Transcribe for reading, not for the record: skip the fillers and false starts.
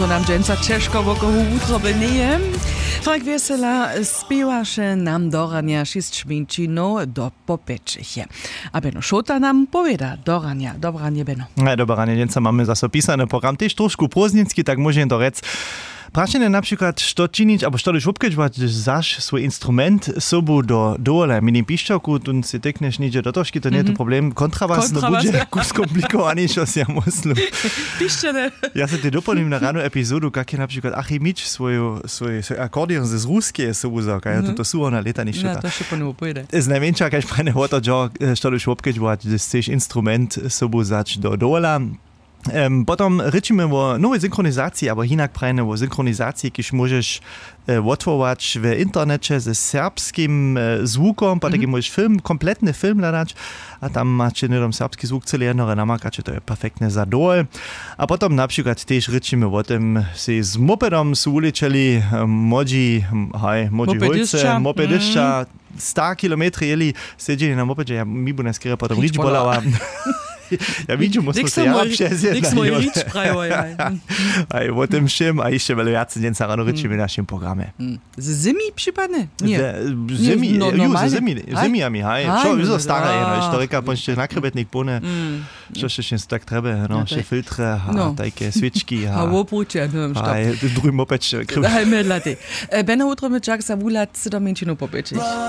Nam dżęca ciężko wokoło utroby nie. Frank Wiesela spiewaše nam dorania 6 minut do popečeche. A Beno Šota nam powiada dorania. Dobranie, Beno. Dobranie, dżęca mamy za pisany program. Też troszkę próżnicki, tak może to rec. Prašenie na przykład, što činić, albo što liš obkedžovať, zaš svoj instrument sobu do dole. Minim piščovku, tu si tekneš niđe do tošky, to nie je to problem. Kontrabas no bude kus komplikovanejšo, si ja myslím. Piščene. Ja sa ti doplním na ranú epizodu, kak je na przykład Achimič svoj akordeon z ruskie sobu zauka. Ja to sú ona leta ništa. Ja, to še ponovo pojde. Z najmenšia, kaž prene hoto, što liš obkedžovať, že chceš instrument sobu zač do dola. Potom rečíme o nowej synchronizacji, aber hinak prajne o synchronizacji, kiż możesz otworzyć w internecie ze serbskim zvukom, pa taki możesz kompletny film hľadať a tam macie nedom serbski zvuk celý jednore namakače, to je perfektne za dole. A potom na przykład też rečíme o tym, si z mopedom sú uličeli modzi holce, mopedišća, 100 kilometri jeli, sedeli na mopedže, ja mi bu neskere potom rič bolala. Ja widzę, musimy się ja przezjednać. Niks mój ricz prawo, ja. A o tym všem, a jeszcze wiele jacy dzień rano ryczymy w naszym programie. Z zimi przypadnie? Nie. Zimiami, hej. Čo, już stara je, historyka, pońście nakrybetnik pone. Čo się tak trzeba, no, się filtre, takie switchki. A łoprucie, no, stop. Hej, drugi mopeć. Hej, medlate. Beno utro my čak sa vulat 7 minut popečeš.